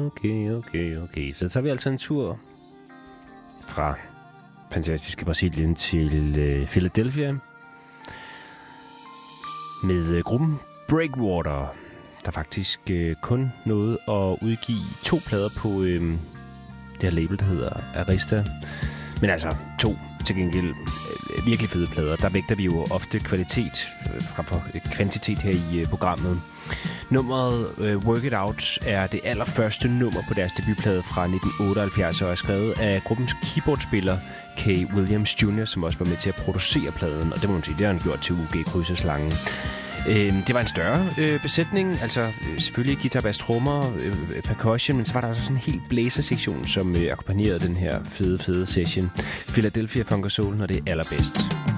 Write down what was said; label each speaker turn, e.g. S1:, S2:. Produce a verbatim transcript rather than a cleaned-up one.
S1: Okay, okay, okay. Så tager vi altså en tur fra fantastiske Brasilien til øh, Philadelphia med øh, gruppen Breakwater, der faktisk øh, kun nåede at udgive to plader på øh, det her label, der hedder Arista. Men altså to til gengæld øh, virkelig fede plader. Der vægter vi jo ofte kvalitet frem for kvantitet her i øh, programmet. Nummeret uh, Work It Out er det allerførste nummer på deres debutplade fra nitten otteoghalvfjerds og er skrevet af gruppens keyboardspiller Kay Williams junior, som også var med til at producere pladen, og det må man sige, det har han gjort til U G Krydseslangen. Øh, det var en større øh, besætning, altså øh, selvfølgelig guitar, bass, trommer, øh, percussion, men så var der også sådan en helt blæsersektion, som øh, akkompagnerede den her fede, fede session. Philadelphia Funk og Soul, når det er allerbedst.